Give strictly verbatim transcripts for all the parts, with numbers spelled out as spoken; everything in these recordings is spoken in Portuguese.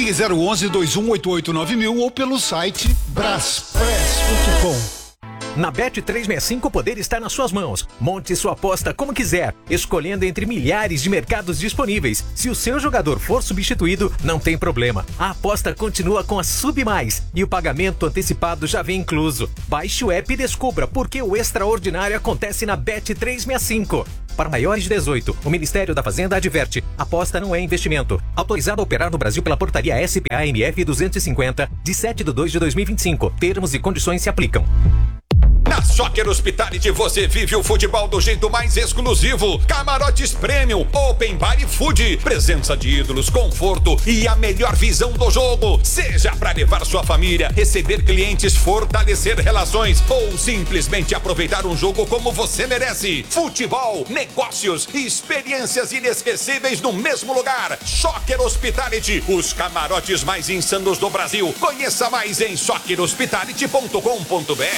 Ligue zero onze, dois um oito oito, nove mil ou pelo site braspress ponto com. Na Bet trezentos e sessenta e cinco o poder está nas suas mãos. Monte sua aposta como quiser, escolhendo entre milhares de mercados disponíveis. Se o seu jogador for substituído, não tem problema. A aposta continua com a Sub Mais e o pagamento antecipado já vem incluso. Baixe o app e descubra por que o extraordinário acontece na Bet trezentos e sessenta e cinco. Para maiores de dezoito, o Ministério da Fazenda adverte: aposta não é investimento. Autorizado a operar no Brasil pela portaria S P A M F duzentos e cinquenta, de sete de dois de dois mil e vinte e cinco. Termos e condições se aplicam. Na Soccer Hospitality você vive o futebol do jeito mais exclusivo. Camarotes Premium, Open Bar e Food, presença de ídolos, conforto e a melhor visão do jogo. Seja para levar sua família, receber clientes, fortalecer relações ou simplesmente aproveitar um jogo como você merece. Futebol, negócios e experiências inesquecíveis no mesmo lugar. Soccer Hospitality, os camarotes mais insanos do Brasil. Conheça mais em soccer hospitality ponto com ponto br.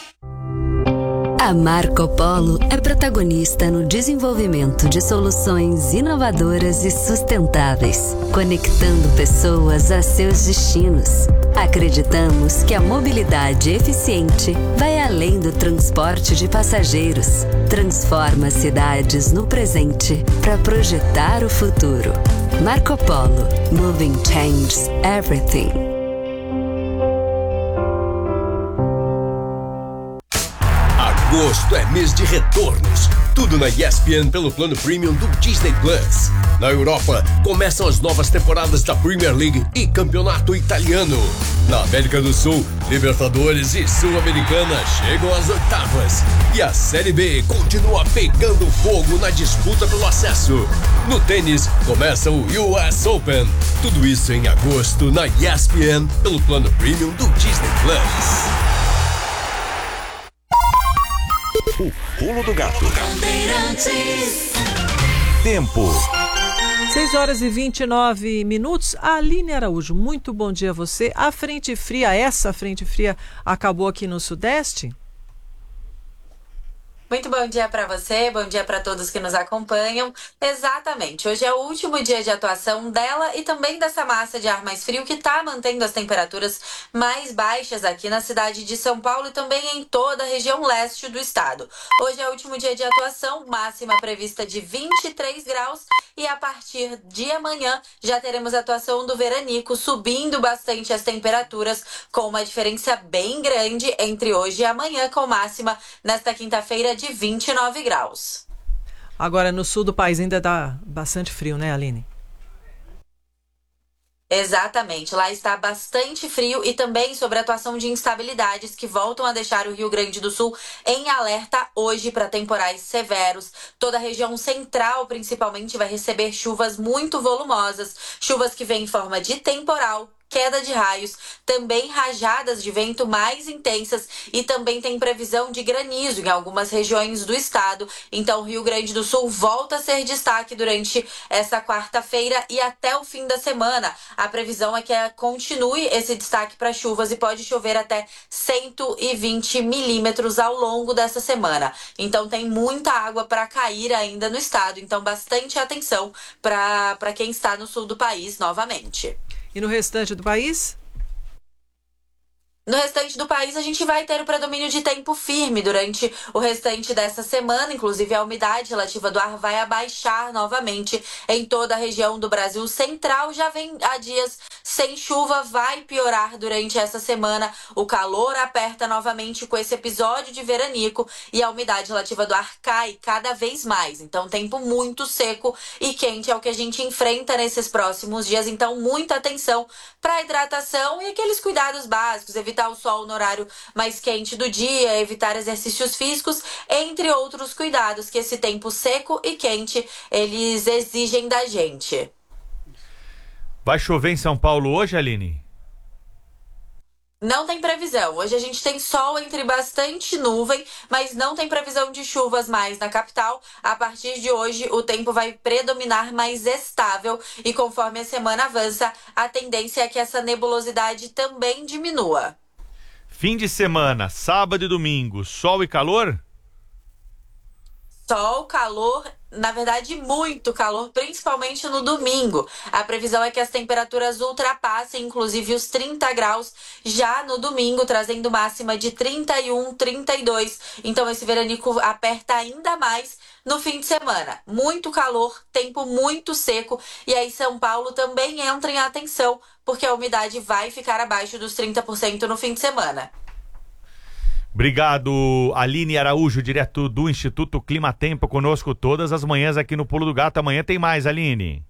A Marco Polo é protagonista no desenvolvimento de soluções inovadoras e sustentáveis, conectando pessoas a seus destinos. Acreditamos que a mobilidade eficiente vai além do transporte de passageiros. Transforma cidades no presente para projetar o futuro. Marco Polo. Moving changes everything. Agosto é mês de retornos. Tudo na E S P N pelo plano premium do Disney Plus. Na Europa, começam as novas temporadas da Premier League e Campeonato Italiano. Na América do Sul, Libertadores e Sul-Americana chegam às oitavas. E a Série B continua pegando fogo na disputa pelo acesso. No tênis, começa o U S Open. Tudo isso em agosto na E S P N pelo plano premium do Disney Plus. O pulo do gato. Tempo. seis horas e vinte e nove minutos. Aline Araújo, muito bom dia a você. A frente fria, essa frente fria acabou aqui no Sudeste? Muito bom dia para você, bom dia para todos que nos acompanham. Exatamente, hoje é o último dia de atuação dela e também dessa massa de ar mais frio que está mantendo as temperaturas mais baixas aqui na cidade de São Paulo e também em toda a região leste do estado. Hoje é o último dia de atuação, máxima prevista de vinte e três graus e a partir de amanhã já teremos a atuação do veranico, subindo bastante as temperaturas com uma diferença bem grande entre hoje e amanhã, com máxima nesta quinta-feira de vinte e nove graus. Agora no sul do país ainda dá bastante frio, né, Aline? Exatamente, lá está bastante frio e também sobre a atuação de instabilidades que voltam a deixar o Rio Grande do Sul em alerta hoje para temporais severos. Toda a região central, principalmente, vai receber chuvas muito volumosas, chuvas que vêm em forma de temporal, queda de raios, também rajadas de vento mais intensas e também tem previsão de granizo em algumas regiões do estado. Então, o Rio Grande do Sul volta a ser destaque durante essa quarta-feira e até o fim da semana. A previsão é que continue esse destaque para chuvas e pode chover até cento e vinte milímetros ao longo dessa semana. Então, tem muita água para cair ainda no estado. Então, bastante atenção para para quem está no sul do país novamente. E no restante do país? No restante do país, a gente vai ter o predomínio de tempo firme durante o restante dessa semana. Inclusive, a umidade relativa do ar vai abaixar novamente em toda a região do Brasil central. Já vem há dias sem chuva, vai piorar durante essa semana. O calor aperta novamente com esse episódio de veranico e a umidade relativa do ar cai cada vez mais. Então, tempo muito seco e quente é o que a gente enfrenta nesses próximos dias. Então, muita atenção para a hidratação e aqueles cuidados básicos, evitar o sol no horário mais quente do dia, evitar exercícios físicos, entre outros cuidados que esse tempo seco e quente eles exigem da gente. Vai chover em São Paulo hoje, Aline? Não tem previsão. Hoje a gente tem sol entre bastante nuvem, mas não tem previsão de chuvas mais na capital. A partir de hoje, o tempo vai predominar mais estável e conforme a semana avança, a tendência é que essa nebulosidade também diminua. Fim de semana, sábado e domingo, sol e calor? Sol, calor, na verdade muito calor, principalmente no domingo. A previsão é que as temperaturas ultrapassem inclusive os trinta graus já no domingo, trazendo máxima de trinta e um, trinta e dois. Então esse veranico aperta ainda mais no fim de semana. Muito calor, tempo muito seco, e aí São Paulo também entra em atenção, porque a umidade vai ficar abaixo dos trinta por cento no fim de semana. Obrigado, Aline Araújo, direto do Instituto Clima Tempo, conosco todas as manhãs aqui no Pulo do Gato. Amanhã tem mais, Aline.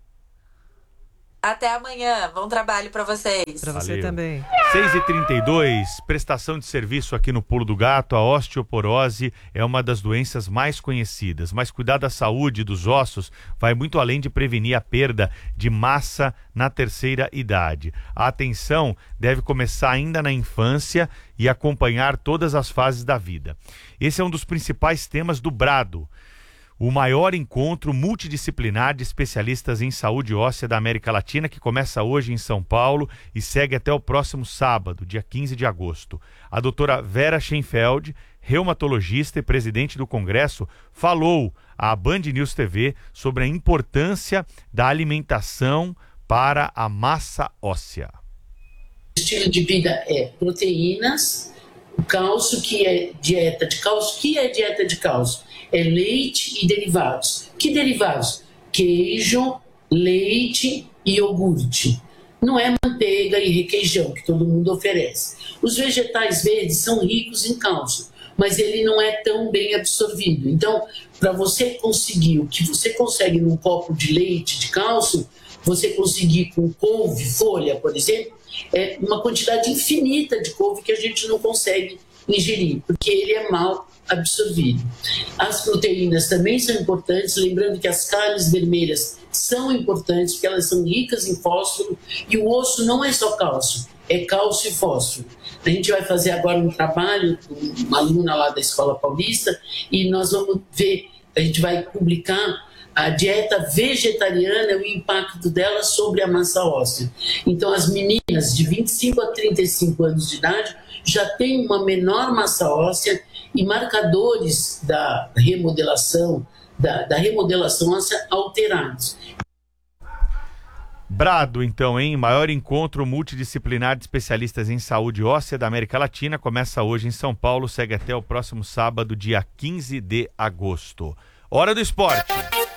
Até amanhã, bom trabalho para vocês. Para você também. seis e trinta e dois, prestação de serviço aqui no Pulo do Gato. A osteoporose é uma das doenças mais conhecidas, mas cuidar da saúde dos ossos vai muito além de prevenir a perda de massa na terceira idade. A atenção deve começar ainda na infância e acompanhar todas as fases da vida. Esse é um dos principais temas do BRADO, o maior encontro multidisciplinar de especialistas em saúde óssea da América Latina, que começa hoje em São Paulo e segue até o próximo sábado, dia quinze de agosto. A doutora Vera Schenfeld, reumatologista e presidente do Congresso, falou à Band News T V sobre a importância da alimentação para a massa óssea. O estilo de vida é proteínas, o cálcio, que é dieta de cálcio. O que é dieta de cálcio? É leite e derivados. Que derivados? Queijo, leite e iogurte. Não é manteiga e requeijão que todo mundo oferece. Os vegetais verdes são ricos em cálcio, mas ele não é tão bem absorvido. Então, para você conseguir o que você consegue num copo de leite de cálcio, você conseguir com couve, folha, por exemplo, é uma quantidade infinita de couve que a gente não consegue ingerir, porque ele é mal absorvido. As proteínas também são importantes, lembrando que as carnes vermelhas são importantes, porque elas são ricas em fósforo, e o osso não é só cálcio, é cálcio e fósforo. A gente vai fazer agora um trabalho com uma aluna lá da Escola Paulista, e nós vamos ver, a gente vai publicar a dieta vegetariana e o impacto dela sobre a massa óssea. Então, as meninas de vinte e cinco a trinta e cinco anos de idade já têm uma menor massa óssea e marcadores da remodelação, da, da remodelação óssea alterados. BRADO, então, hein? Maior encontro multidisciplinar de especialistas em saúde óssea da América Latina, começa hoje em São Paulo, segue até o próximo sábado, dia quinze de agosto. Hora do esporte.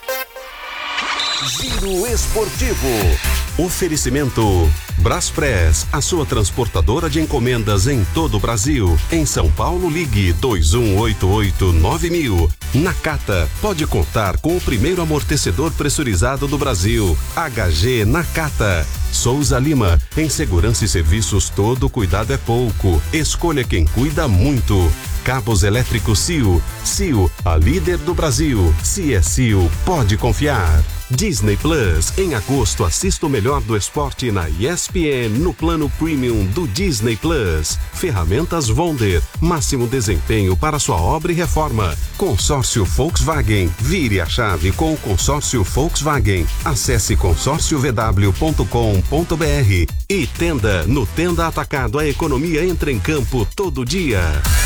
Giro Esportivo. Oferecimento Braspress, a sua transportadora de encomendas em todo o Brasil. Em São Paulo, ligue dois um oito oito nove mil. Nakata, pode contar com o primeiro amortecedor pressurizado do Brasil. H G Nakata. Souza Lima, em segurança e serviços todo cuidado é pouco. Escolha quem cuida muito. Cabos elétricos C I O. C I O, a líder do Brasil. Se é C I O, pode confiar. Disney Plus, em agosto assista o melhor do esporte na E S P N no plano premium do Disney Plus. Ferramentas Wonder, máximo desempenho para sua obra e reforma. Consórcio Volkswagen, vire a chave com o consórcio Volkswagen. Acesse consórcio v w ponto com ponto b r. E Tenda, no Tenda Atacado a economia entra em campo todo dia.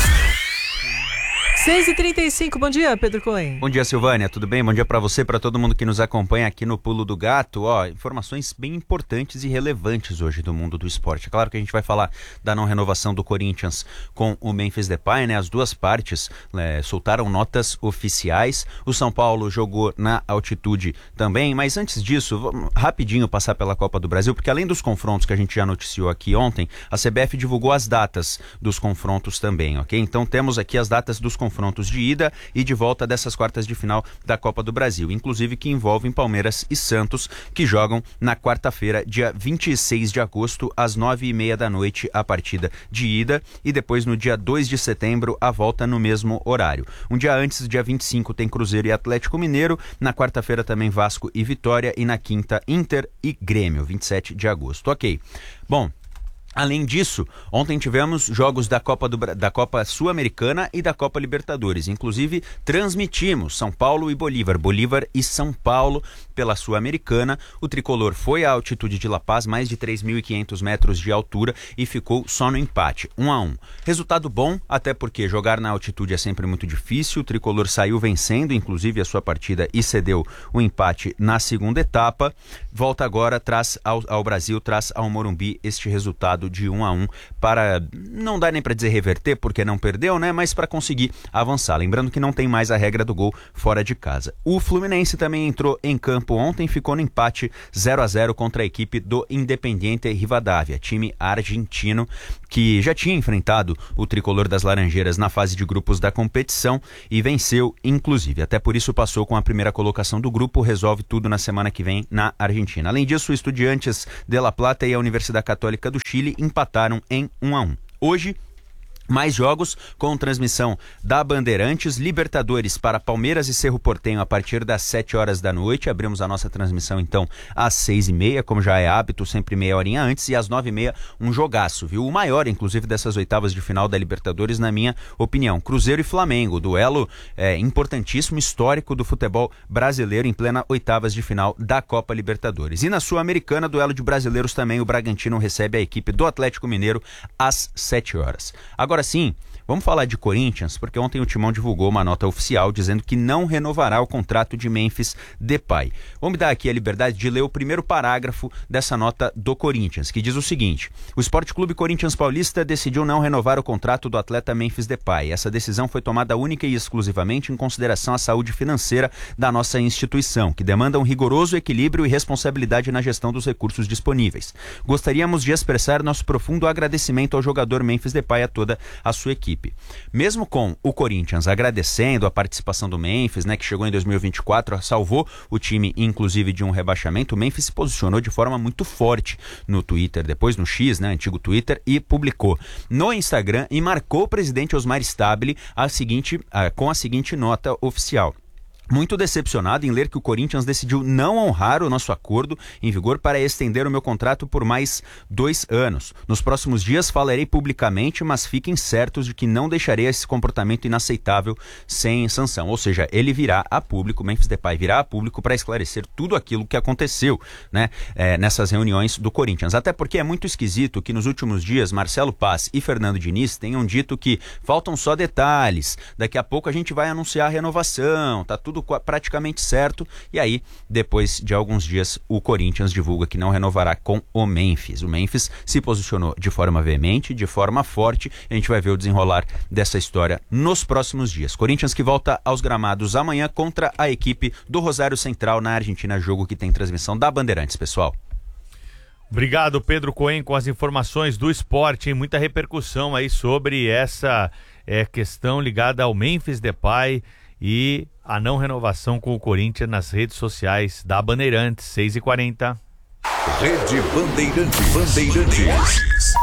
seis e trinta e cinco, bom dia, Pedro Cohen. Bom dia, Silvânia, tudo bem? Bom dia para você, para todo mundo que nos acompanha aqui no Pulo do Gato. Ó, informações bem importantes e relevantes hoje do mundo do esporte. É claro que a gente vai falar da não renovação do Corinthians com o Memphis Depay, né? As duas partes é, soltaram notas oficiais. O São Paulo jogou na altitude também, mas antes disso, vamos rapidinho passar pela Copa do Brasil, porque além dos confrontos que a gente já noticiou aqui ontem, a C B F divulgou as datas dos confrontos também, ok? Então temos aqui as datas dos confrontos confrontos de ida e de volta dessas quartas de final da Copa do Brasil, inclusive que envolvem Palmeiras e Santos, que jogam na quarta-feira, dia vinte e seis de agosto, às nove e meia da noite, a partida de ida, e depois no dia dois de setembro, a volta no mesmo horário. Um dia antes, dia vinte e cinco, tem Cruzeiro e Atlético Mineiro, na quarta-feira também Vasco e Vitória, e na quinta, Inter e Grêmio, vinte e sete de agosto. Ok. Bom, Além disso, ontem tivemos jogos da Copa, do, da Copa Sul-Americana e da Copa Libertadores. Inclusive, transmitimos São Paulo e Bolívar, Bolívar e São Paulo pela Sul-Americana. O tricolor foi à altitude de La Paz, mais de três mil e quinhentos metros de altura, e ficou só no empate, um a um. Resultado bom, até porque jogar na altitude é sempre muito difícil. O tricolor saiu vencendo, inclusive, a sua partida e cedeu o empate na segunda etapa. Volta agora, traz ao, ao Brasil, traz ao Morumbi este resultado de um a um, para, não dá nem para dizer reverter, porque não perdeu, né? Mas para conseguir avançar. Lembrando que não tem mais a regra do gol fora de casa. O Fluminense também entrou em campo ontem, ficou no empate zero a zero contra a equipe do Independiente Rivadavia, time argentino que já tinha enfrentado o tricolor das Laranjeiras na fase de grupos da competição e venceu, inclusive. Até por isso passou com a primeira colocação do grupo, resolve tudo na semana que vem na Argentina. Além disso, o Estudiantes de La Plata e a Universidade Católica do Chile empataram em um a um. Hoje, mais jogos com transmissão da Bandeirantes, Libertadores para Palmeiras e Cerro Porteño a partir das sete horas da noite. Abrimos a nossa transmissão então às seis e meia, como já é hábito, sempre meia horinha antes, e às nove e meia um jogaço, viu? O maior, inclusive, dessas oitavas de final da Libertadores, na minha opinião. Cruzeiro e Flamengo, duelo é, importantíssimo, histórico do futebol brasileiro em plena oitavas de final da Copa Libertadores. E na Sul-Americana, duelo de brasileiros também, o Bragantino recebe a equipe do Atlético Mineiro às sete horas. Agora Agora sim, vamos falar de Corinthians, porque ontem o Timão divulgou uma nota oficial dizendo que não renovará o contrato de Memphis Depay. Vamos dar aqui a liberdade de ler o primeiro parágrafo dessa nota do Corinthians, que diz o seguinte: o Esporte Clube Corinthians Paulista decidiu não renovar o contrato do atleta Memphis Depay. Essa decisão foi tomada única e exclusivamente em consideração à saúde financeira da nossa instituição, que demanda um rigoroso equilíbrio e responsabilidade na gestão dos recursos disponíveis. Gostaríamos de expressar nosso profundo agradecimento ao jogador Memphis Depay e a toda a sua equipe. Mesmo com o Corinthians agradecendo a participação do Memphis, né, que chegou em dois mil e vinte e quatro, salvou o time inclusive de um rebaixamento, o Memphis se posicionou de forma muito forte no Twitter, depois no X, né, antigo Twitter, e publicou no Instagram e marcou o presidente Osmar Stabile a seguinte, a, com a seguinte nota oficial: muito decepcionado em ler que o Corinthians decidiu não honrar o nosso acordo em vigor para estender o meu contrato por mais dois anos. Nos próximos dias falarei publicamente, mas fiquem certos de que não deixarei esse comportamento inaceitável sem sanção. Ou seja, ele virá a público, Memphis Depay virá a público para esclarecer tudo aquilo que aconteceu, né, é, nessas reuniões do Corinthians. Até porque é muito esquisito que nos últimos dias Marcelo Paz e Fernando Diniz tenham dito que faltam só detalhes, daqui a pouco a gente vai anunciar a renovação, tá tudo praticamente certo, e aí depois de alguns dias o Corinthians divulga que não renovará com o Memphis. O Memphis se posicionou de forma veemente, de forma forte, e a gente vai ver o desenrolar dessa história nos próximos dias. Corinthians que volta aos gramados amanhã contra a equipe do Rosário Central na Argentina, jogo que tem transmissão da Bandeirantes, pessoal. Obrigado, Pedro Cohen, com as informações do esporte, hein? Muita repercussão aí sobre essa é, questão ligada ao Memphis Depay e a não renovação com o Corinthians nas redes sociais da Bandeirantes. Seis e quarenta. Rede Bandeirantes. Bandeirantes.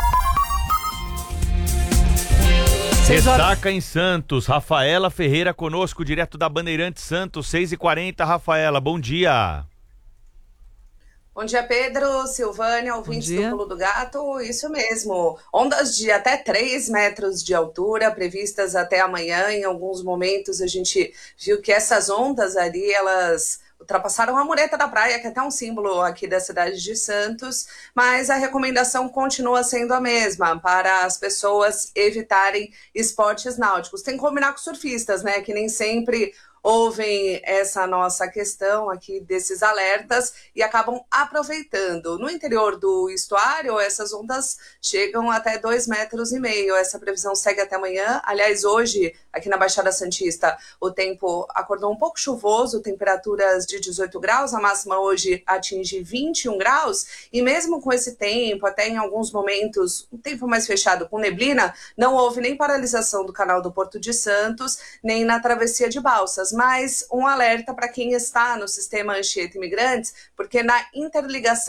Ressaca em Santos. Rafaela Ferreira conosco, direto da Bandeirantes Santos. Seis e quarenta. Rafaela, bom dia. Bom dia, Pedro, Silvânia, ouvintes do Pulo do Gato. Isso mesmo, ondas de até três metros de altura previstas até amanhã. Em alguns momentos a gente viu que essas ondas ali, elas ultrapassaram a mureta da praia, que é até um símbolo aqui da cidade de Santos, mas a recomendação continua sendo a mesma, para as pessoas evitarem esportes náuticos. Tem que combinar com surfistas, né, que nem sempre ouvem essa nossa questão aqui desses alertas e acabam aproveitando. No interior do estuário, essas ondas chegam até dois metros e meio. Essa previsão segue até amanhã. Aliás, hoje, aqui na Baixada Santista, o tempo acordou um pouco chuvoso, temperaturas de dezoito graus, a máxima hoje atinge vinte e um graus, e mesmo com esse tempo, até em alguns momentos, um tempo mais fechado com neblina, não houve nem paralisação do canal do Porto de Santos, nem na travessia de Balsas. Mas um alerta para quem está no sistema Anchieta Imigrantes, porque na interligação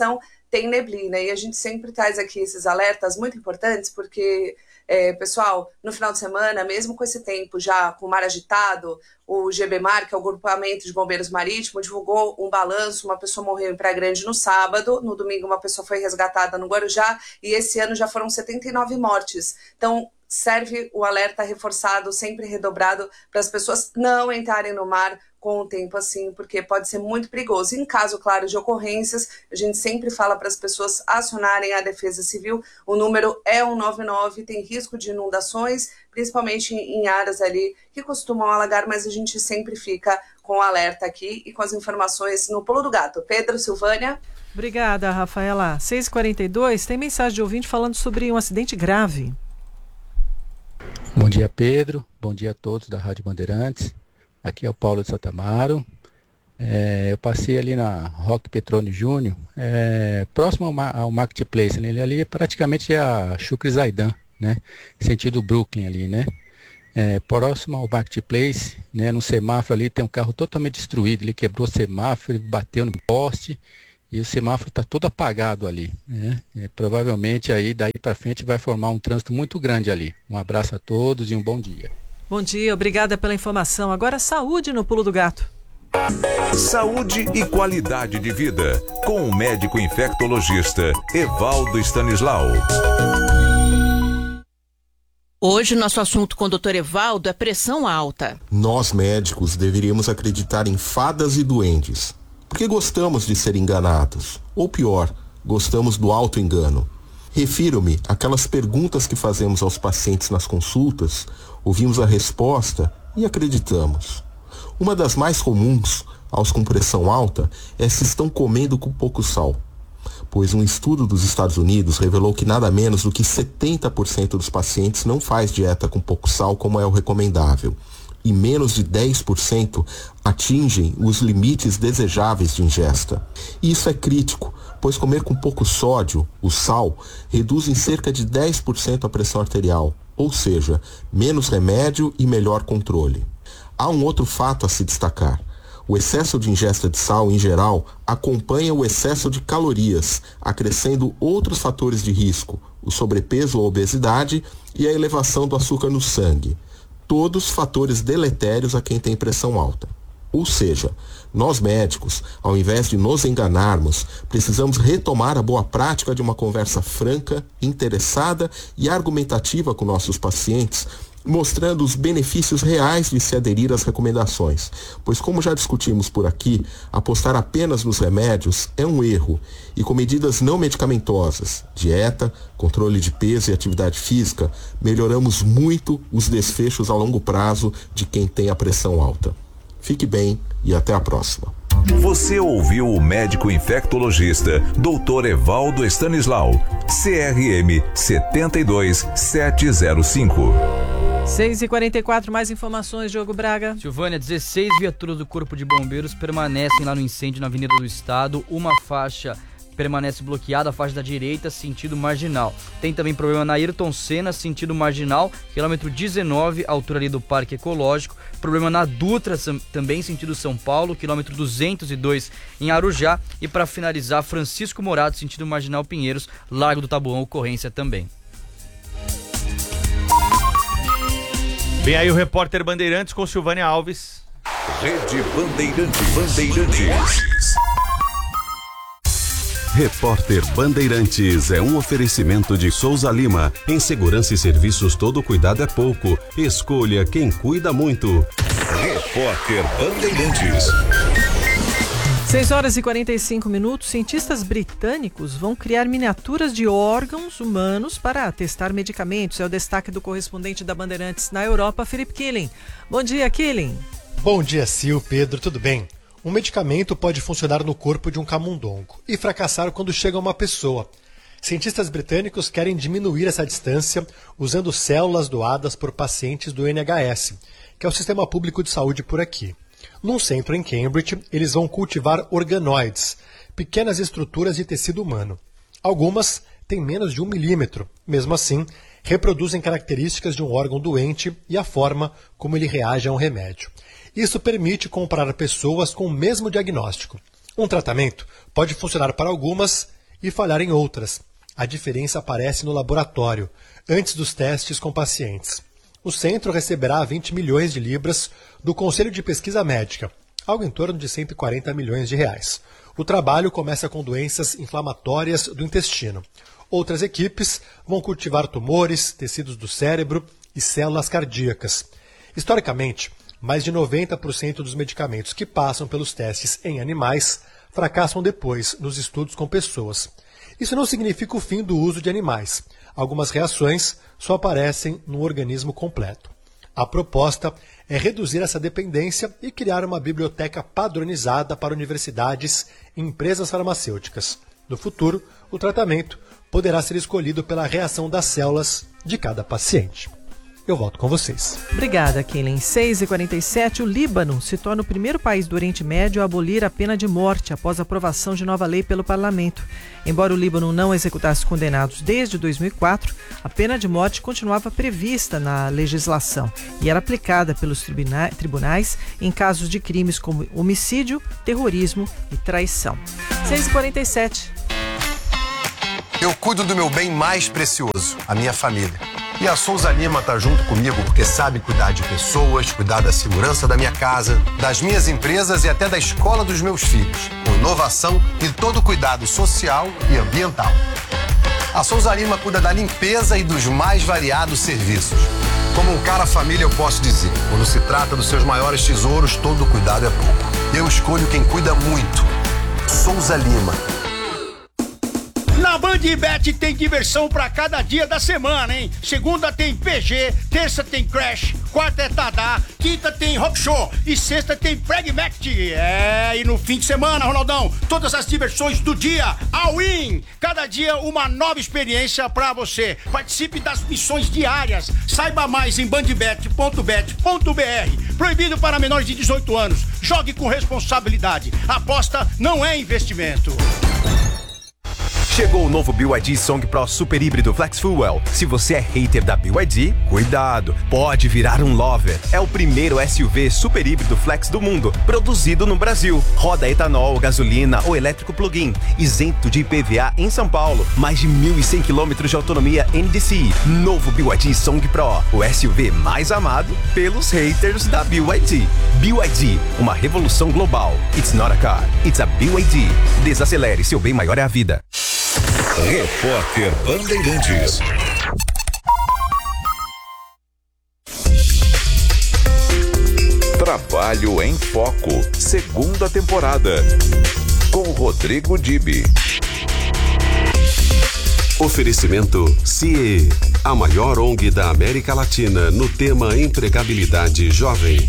tem neblina. E a gente sempre traz aqui esses alertas muito importantes, porque, é, pessoal, no final de semana, mesmo com esse tempo já com o mar agitado, o G B Mar, que é o Grupamento de Bombeiros Marítimos, divulgou um balanço, uma pessoa morreu em Praia Grande no sábado, no domingo uma pessoa foi resgatada no Guarujá, e esse ano já foram setenta e nove mortes. Então, serve o alerta reforçado, sempre redobrado, para as pessoas não entrarem no mar com o tempo assim, porque pode ser muito perigoso. Em caso, claro, de ocorrências, a gente sempre fala para as pessoas acionarem a Defesa Civil. O número é um nove nove, tem risco de inundações, principalmente em áreas ali que costumam alagar, mas a gente sempre fica com o alerta aqui e com as informações no Pulo do Gato. Pedro, Silvânia. Obrigada, Rafaela. seis e quarenta e dois, tem mensagem de ouvinte falando sobre um acidente grave. Bom dia, Pedro. Bom dia a todos da Rádio Bandeirantes. Aqui é o Paulo de Santamaro. É, eu passei ali na Roque Petrone Júnior, é, próximo ao, ao Marketplace. Né? Ele ali é praticamente a Chucre Zaidan, né? Sentido Brooklyn ali, né? É, próximo ao Marketplace, né? No semáforo ali tem um carro totalmente destruído. Ele quebrou o semáforo, bateu no poste. E o semáforo está todo apagado ali, né? É, provavelmente aí daí para frente vai formar um trânsito muito grande ali. Um abraço a todos e um bom dia. Bom dia, obrigada pela informação. Agora saúde no Pulo do Gato. Saúde e qualidade de vida, com o médico infectologista Evaldo Stanislau. Hoje, nosso assunto com o doutor Evaldo é pressão alta. Nós, médicos, deveríamos acreditar em fadas e duendes, porque gostamos de ser enganados. Ou pior, gostamos do auto-engano. Refiro-me àquelas perguntas que fazemos aos pacientes nas consultas, ouvimos a resposta e acreditamos. Uma das mais comuns aos com pressão alta é se estão comendo com pouco sal, pois um estudo dos Estados Unidos revelou que nada menos do que setenta por cento dos pacientes não faz dieta com pouco sal como é o recomendável, e menos de dez por cento atingem os limites desejáveis de ingesta. E isso é crítico, pois comer com pouco sódio, o sal, reduz em cerca de dez por cento a pressão arterial, ou seja, menos remédio e melhor controle. Há um outro fato a se destacar. O excesso de ingesta de sal, em geral, acompanha o excesso de calorias, acrescendo outros fatores de risco, o sobrepeso ou obesidade e a elevação do açúcar no sangue. Todos fatores deletérios a quem tem pressão alta. Ou seja, nós médicos, ao invés de nos enganarmos, precisamos retomar a boa prática de uma conversa franca, interessada e argumentativa com nossos pacientes, mostrando os benefícios reais de se aderir às recomendações. Pois, como já discutimos por aqui, apostar apenas nos remédios é um erro, e com medidas não medicamentosas, dieta, controle de peso e atividade física, melhoramos muito os desfechos a longo prazo de quem tem a pressão alta. Fique bem e até a próxima. Você ouviu o médico infectologista doutor Evaldo Stanislau, C R M sete dois sete zero cinco. seis e quarenta e quatro, mais informações, Diogo Braga. Silvânia, dezesseis viaturas do Corpo de Bombeiros permanecem lá no incêndio na Avenida do Estado. Uma faixa permanece bloqueada, a faixa da direita, sentido marginal. Tem também problema na Ayrton Senna, sentido marginal, quilômetro dezenove, altura ali do Parque Ecológico. Problema na Dutra, também sentido São Paulo, quilômetro duzentos e dois em Arujá. E para finalizar, Francisco Morato, sentido marginal Pinheiros, Largo do Taboão, ocorrência também. Vem aí o repórter Bandeirantes com Silvânia Alves. Rede Bandeirantes. Bandeirantes. Repórter Bandeirantes é um oferecimento de Souza Lima. Em segurança e serviços, todo cuidado é pouco. Escolha quem cuida muito. Repórter Bandeirantes. seis horas e quarenta e cinco minutos. Cientistas britânicos vão criar miniaturas de órgãos humanos para testar medicamentos. É o destaque do correspondente da Bandeirantes na Europa, Felipe Killing. Bom dia, Killing. Bom dia, Sil, Pedro, tudo bem? Um medicamento pode funcionar no corpo de um camundongo e fracassar quando chega a uma pessoa. Cientistas britânicos querem diminuir essa distância usando células doadas por pacientes do N H S, que é o sistema público de saúde por aqui. Num centro em Cambridge, eles vão cultivar organoides, pequenas estruturas de tecido humano. Algumas têm menos de um milímetro. Mesmo assim, reproduzem características de um órgão doente e a forma como ele reage a um remédio. Isso permite comparar pessoas com o mesmo diagnóstico. Um tratamento pode funcionar para algumas e falhar em outras. A diferença aparece no laboratório, antes dos testes com pacientes. O centro receberá vinte milhões de libras do Conselho de Pesquisa Médica, algo em torno de cento e quarenta milhões de reais. O trabalho começa com doenças inflamatórias do intestino. Outras equipes vão cultivar tumores, tecidos do cérebro e células cardíacas. Historicamente, mais de noventa por cento dos medicamentos que passam pelos testes em animais fracassam depois nos estudos com pessoas. Isso não significa o fim do uso de animais. Algumas reações só aparecem no organismo completo. A proposta é reduzir essa dependência e criar uma biblioteca padronizada para universidades e empresas farmacêuticas. No futuro, o tratamento poderá ser escolhido pela reação das células de cada paciente. Eu volto com vocês. Obrigada, Kellen. seis e quarenta e sete, o Líbano se torna o primeiro país do Oriente Médio a abolir a pena de morte após a aprovação de nova lei pelo parlamento. Embora o Líbano não executasse condenados desde dois mil e quatro, a pena de morte continuava prevista na legislação e era aplicada pelos tribuna- tribunais em casos de crimes como homicídio, terrorismo e traição. seis e quarenta e sete. Eu cuido do meu bem mais precioso, a minha família. E a Souza Lima está junto comigo porque sabe cuidar de pessoas, cuidar da segurança da minha casa, das minhas empresas e até da escola dos meus filhos, com inovação e todo cuidado social e ambiental. A Souza Lima cuida da limpeza e dos mais variados serviços. Como um cara família, eu posso dizer, quando se trata dos seus maiores tesouros, todo cuidado é pouco. Eu escolho quem cuida muito. Souza Lima. Na Bandbet tem diversão pra cada dia da semana, hein? Segunda tem P G, terça tem Crash, quarta é Tadá, quinta tem Rock Show e sexta tem Pragmatic. É, e no fim de semana, Ronaldão, todas as diversões do dia, all-in. Cada dia uma nova experiência pra você. Participe das missões diárias. Saiba mais em bandbet ponto bet ponto b r. Proibido para menores de dezoito anos. Jogue com responsabilidade. Aposta não é investimento. Chegou o novo B Y D Song Pro Super Híbrido Flex Fuel. Se você é hater da B Y D, cuidado, pode virar um lover. É o primeiro S U V super híbrido flex do mundo, produzido no Brasil. Roda etanol, gasolina ou elétrico plug-in, isento de I P V A em São Paulo. Mais de mil e cem quilômetros de autonomia N D C I. Novo B Y D Song Pro, o S U V mais amado pelos haters da B Y D. B Y D, uma revolução global. It's not a car, it's a B Y D. Desacelere, seu bem maior é a vida. Repórter Bandeirantes. Trabalho em Foco, segunda temporada, com Rodrigo Dibi. Oferecimento C I E, a maior O N G da América Latina no tema empregabilidade jovem.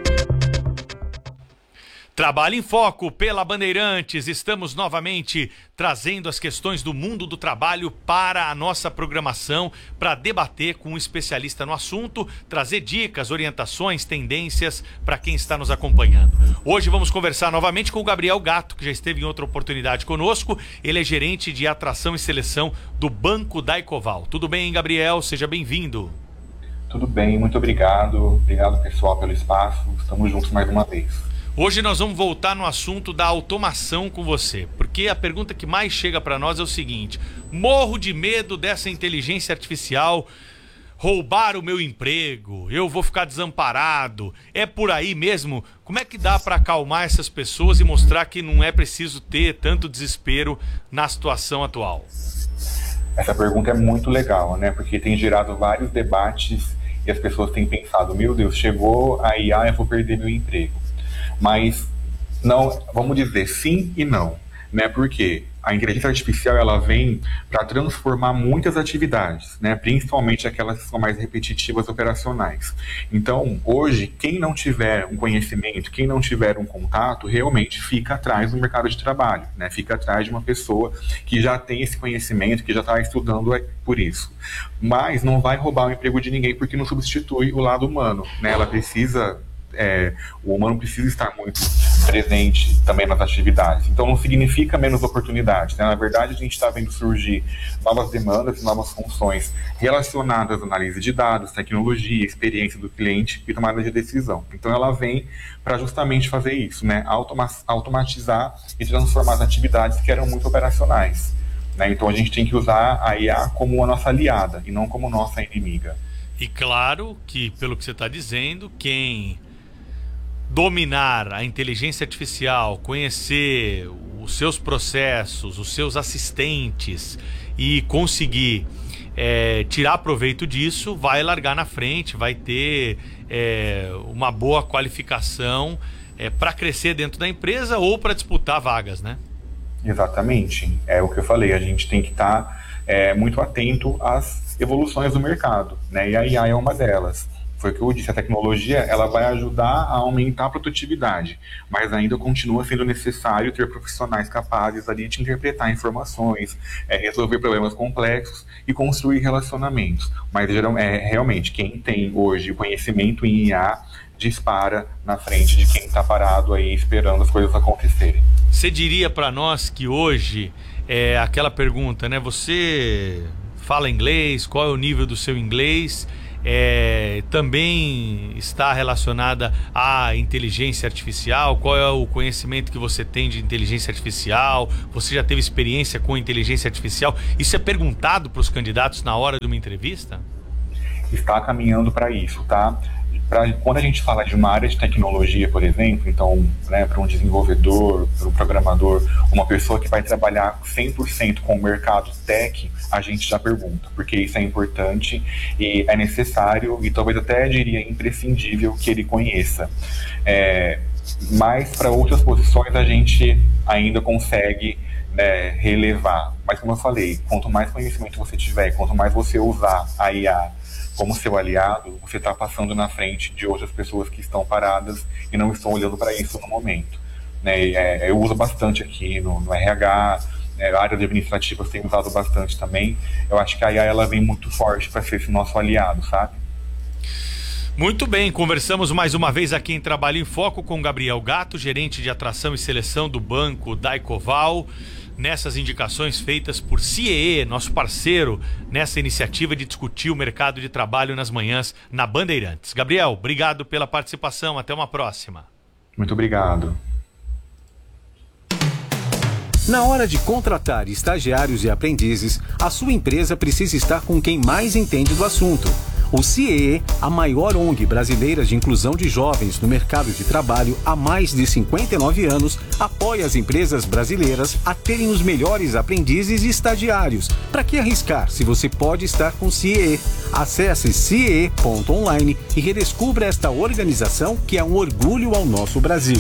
Trabalho em Foco pela Bandeirantes. Estamos novamente trazendo as questões do mundo do trabalho para a nossa programação, para debater com um especialista no assunto, trazer dicas, orientações, tendências para quem está nos acompanhando. Hoje vamos conversar novamente com o Gabriel Gatto, que já esteve em outra oportunidade conosco. Ele é gerente de atração e seleção do Banco Daycoval. Tudo bem, Gabriel? Seja bem-vindo. Tudo bem, muito obrigado. Obrigado, pessoal, pelo espaço. Estamos juntos mais uma vez. Hoje nós vamos voltar no assunto da automação com você, porque a pergunta que mais chega para nós é o seguinte: morro de medo dessa inteligência artificial roubar o meu emprego, eu vou ficar desamparado, é por aí mesmo? Como é que dá para acalmar essas pessoas e mostrar que não é preciso ter tanto desespero na situação atual? Essa pergunta é muito legal, né? Porque tem gerado vários debates e as pessoas têm pensado, meu Deus, chegou a I A, eu vou perder meu emprego. Mas não, vamos dizer sim e não, né? Porque a inteligência artificial ela vem para transformar muitas atividades, né? Principalmente aquelas que são mais repetitivas, operacionais. Então, hoje, quem não tiver um conhecimento, quem não tiver um contato, realmente fica atrás do mercado de trabalho, né? Fica atrás de uma pessoa que já tem esse conhecimento, que já está estudando por isso. Mas não vai roubar o emprego de ninguém porque não substitui o lado humano, né? Ela precisa... É, o humano precisa estar muito presente também nas atividades. Então não significa menos oportunidades, né? Na verdade, a gente está vendo surgir novas demandas e novas funções relacionadas à análise de dados, tecnologia, experiência do cliente e tomada de decisão. Então ela vem para justamente fazer isso, né? Automa- automatizar e transformar as atividades que eram muito operacionais. Né? Então a gente tem que usar a I A como a nossa aliada e não como nossa inimiga. E claro que, pelo que você está dizendo, quem dominar a inteligência artificial, conhecer os seus processos, os seus assistentes e conseguir é, tirar proveito disso, vai largar na frente, vai ter é, uma boa qualificação é, para crescer dentro da empresa ou para disputar vagas, né? Exatamente. É o que eu falei, a gente tem que estar tá, é, muito atento às evoluções do mercado, né? E a I A é uma delas. Foi o que eu disse, a tecnologia ela vai ajudar a aumentar a produtividade, mas ainda continua sendo necessário ter profissionais capazes ali de interpretar informações, é, resolver problemas complexos e construir relacionamentos. Mas é, realmente, quem tem hoje conhecimento em I A dispara na frente de quem está parado aí esperando as coisas acontecerem. Você diria para nós que hoje é aquela pergunta, né? Você fala inglês, qual é o nível do seu inglês? É, também está relacionada à inteligência artificial? Qual é o conhecimento que você tem de inteligência artificial? Você já teve experiência com inteligência artificial? Isso é perguntado para os candidatos na hora de uma entrevista? Está caminhando para isso, tá? Pra, quando a gente fala de uma área de tecnologia, por exemplo, então, né, para um desenvolvedor, para um programador, uma pessoa que vai trabalhar cem por cento com o mercado tech, a gente já pergunta, porque isso é importante e é necessário e talvez até diria imprescindível que ele conheça. É, mas para outras posições a gente ainda consegue, né, relevar. Mas como eu falei, quanto mais conhecimento você tiver, quanto mais você usar a I A como seu aliado, você está passando na frente de outras pessoas que estão paradas e não estão olhando para isso no momento. Né? É, eu uso bastante aqui no, no R H, é, a área de administrativas tem usado bastante também. Eu acho que a I A ela vem muito forte para ser esse nosso aliado, sabe? Muito bem, conversamos mais uma vez aqui em Trabalho em Foco com Gabriel Gatto, gerente de atração e seleção do Banco Daicoval, nessas indicações feitas por C E E, nosso parceiro, nessa iniciativa de discutir o mercado de trabalho nas manhãs na Bandeirantes. Gabriel, obrigado pela participação, até uma próxima. Muito obrigado. Na hora de contratar estagiários e aprendizes, a sua empresa precisa estar com quem mais entende do assunto. O C I E, a maior O N G brasileira de inclusão de jovens no mercado de trabalho há mais de cinquenta e nove anos, apoia as empresas brasileiras a terem os melhores aprendizes e estagiários. Para que arriscar se você pode estar com o C I E? Acesse C I E ponto online e redescubra esta organização que é um orgulho ao nosso Brasil.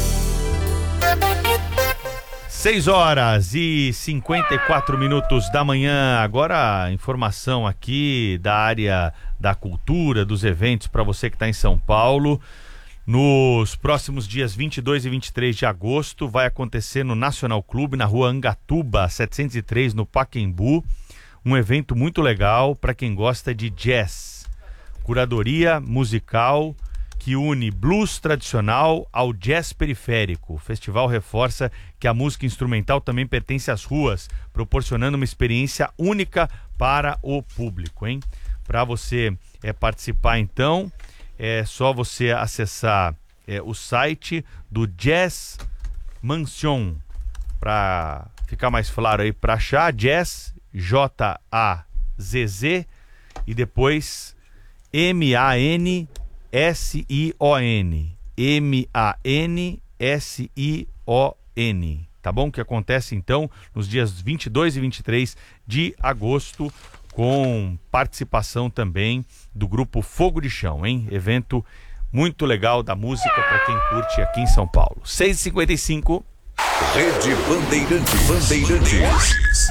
seis horas e cinquenta e quatro minutos da manhã. Agora a informação aqui da área da cultura, dos eventos para você que está em São Paulo. Nos próximos dias vinte e dois e vinte e três de agosto vai acontecer no Nacional Clube, na rua Angatuba, setecentos e três, no Pacaembu, um evento muito legal para quem gosta de jazz. Curadoria musical que une blues tradicional ao jazz periférico. O festival reforça que a música instrumental também pertence às ruas, proporcionando uma experiência única para o público, hein? Para você é, participar, então, é só você acessar é, o site do Jazz Mansion, para ficar mais claro aí, para achar Jazz, J A Z Z, e depois M A N S I O N, M A N S I O N, tá bom? Que acontece então nos dias vinte e dois e vinte e três de agosto, com participação também do grupo Fogo de Chão, hein? Evento muito legal da música para quem curte aqui em São Paulo. seis e cinquenta e cinco. Rede Bandeirantes. Bandeirantes.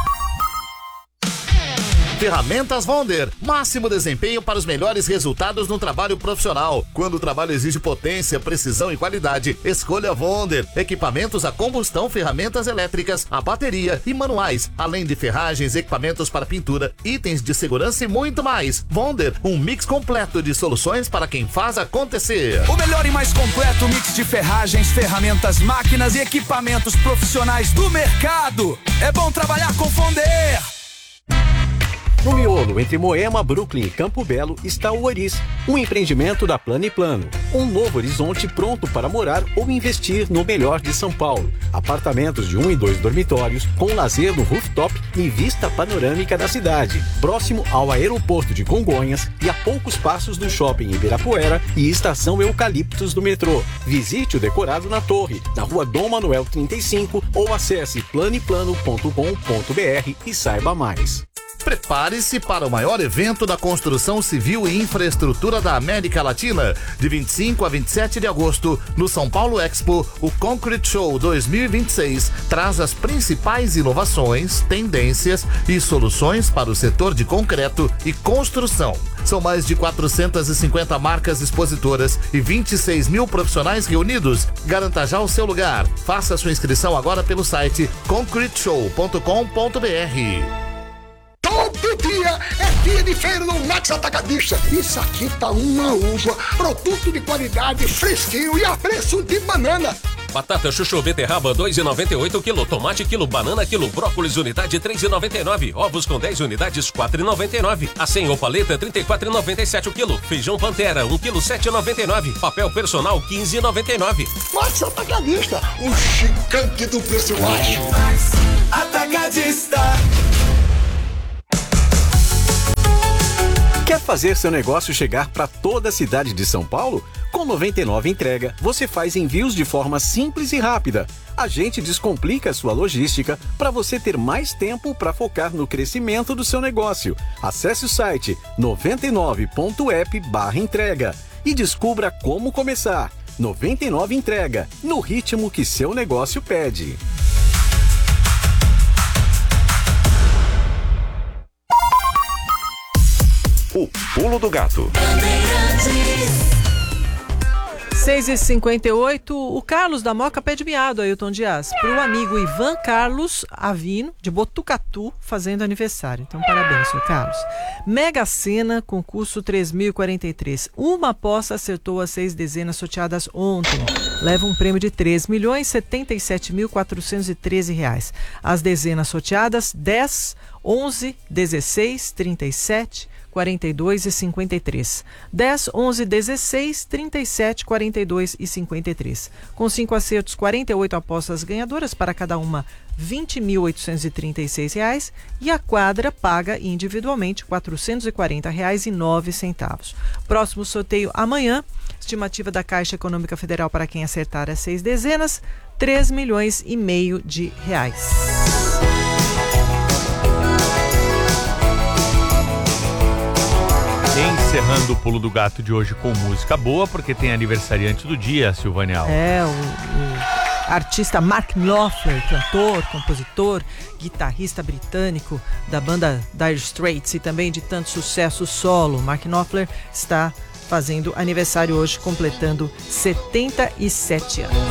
Ferramentas Wonder, máximo desempenho para os melhores resultados no trabalho profissional. Quando o trabalho exige potência, precisão e qualidade, escolha Wonder. Equipamentos a combustão, ferramentas elétricas, a bateria e manuais, além de ferragens, equipamentos para pintura, itens de segurança e muito mais. Wonder, um mix completo de soluções para quem faz acontecer. O melhor e mais completo mix de ferragens, ferramentas, máquinas e equipamentos profissionais do mercado. É bom trabalhar com Wonder. No Miojo, Paulo, entre Moema, Brooklyn e Campo Belo, está o Oris, um empreendimento da Plano e Plano. Um novo horizonte pronto para morar ou investir no melhor de São Paulo. Apartamentos de um e dois dormitórios, com lazer no rooftop e vista panorâmica da cidade. Próximo ao aeroporto de Congonhas e a poucos passos do shopping Ibirapuera e estação Eucaliptos do metrô. Visite o decorado na Torre, na rua Dom Manuel trinta e cinco ou acesse planiplano ponto com ponto br e saiba mais. Prepare-se para o maior evento da construção civil e infraestrutura da América Latina. De vinte e cinco a vinte e sete de agosto, no São Paulo Expo, o Concrete Show dois mil e vinte e seis traz as principais inovações, tendências e soluções para o setor de concreto e construção. São mais de quatrocentas e cinquenta marcas expositoras e vinte e seis mil profissionais reunidos. Garanta já o seu lugar. Faça sua inscrição agora pelo site concrete show ponto com ponto br. Todo dia é dia de feira no Max Atacadista. Isso aqui tá uma uva, produto de qualidade, fresquinho e a preço de banana. Batata chuchu beterraba dois reais e noventa e oito centavos quilo, tomate quilo, banana quilo, brócolis unidade três reais e noventa e nove centavos, ovos com dez unidades quatro reais e noventa e nove centavos, acém ou paleta trinta e quatro reais e noventa e sete centavos o quilo, feijão Pantera um quilo sete reais e noventa e nove centavos, papel personal quinze reais e noventa e nove centavos. Max Atacadista, um gigante do preço baixo. Atacadista. Quer fazer seu negócio chegar para toda a cidade de São Paulo? Com noventa e nove Entrega, você faz envios de forma simples e rápida. A gente descomplica a sua logística para você ter mais tempo para focar no crescimento do seu negócio. Acesse o site noventa e nove ponto app barra entrega e descubra como começar. noventa e nove Entrega, no ritmo que seu negócio pede. O Pulo do Gato. seis e cinquenta e oito, o Carlos da Moca pede miado, Ailton Dias, para o amigo Ivan Carlos Avino, de Botucatu, fazendo aniversário. Então, parabéns, senhor Carlos. Mega Sena, concurso três mil e quarenta e três. Uma aposta acertou as seis dezenas sorteadas ontem. Leva um prêmio de três milhões setenta e sete mil quatrocentos e treze reais. As dezenas sorteadas, dez, onze, dezesseis, trinta e sete, quarenta e dois e cinquenta e três. dez, onze, dezesseis, trinta e sete, quarenta e dois e cinquenta e três. Com cinco acertos, quarenta e oito apostas ganhadoras, para cada uma vinte mil oitocentos e trinta e seis reais, e a quadra paga individualmente quatrocentos e quarenta reais e nove centavos. Próximo sorteio amanhã. Estimativa da Caixa Econômica Federal para quem acertar as seis dezenas, três milhões e meio de reais. Encerrando o Pulo do Gato de hoje com música boa, porque tem aniversariante do dia, Silvânia Alves. É, o, o artista Mark Knopfler, cantor, compositor, guitarrista britânico da banda Dire Straits e também de tanto sucesso solo. Mark Knopfler está fazendo aniversário hoje, completando setenta e sete anos.